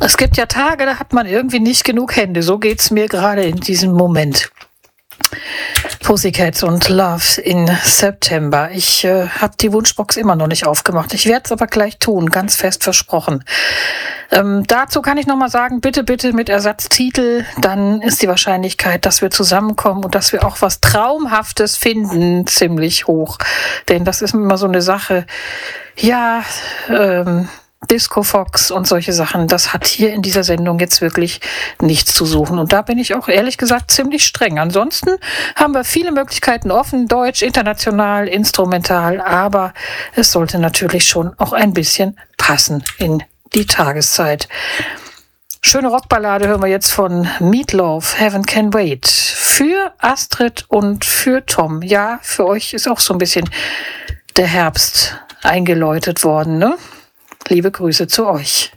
Es gibt ja Tage, da hat man irgendwie nicht genug Hände. So geht's mir gerade in diesem Moment. Pussycats und Love in September. Ich habe die Wunschbox immer noch nicht aufgemacht. Ich werde es aber gleich tun, ganz fest versprochen. Dazu kann ich nochmal sagen, bitte mit Ersatztitel, dann ist die Wahrscheinlichkeit, dass wir zusammenkommen und dass wir auch was Traumhaftes finden, ziemlich hoch. Denn das ist immer so eine Sache, ja, Disco Fox und solche Sachen, das hat hier in dieser Sendung jetzt wirklich nichts zu suchen. Und da bin ich auch ehrlich gesagt ziemlich streng. Ansonsten haben wir viele Möglichkeiten offen, deutsch, international, instrumental, aber es sollte natürlich schon auch ein bisschen passen in die Tageszeit. Schöne Rockballade hören wir jetzt von Meatloaf, Heaven Can Wait. Für Astrid und für Tom. Ja, für euch ist auch so ein bisschen der Herbst eingeläutet worden, ne? Liebe Grüße zu euch.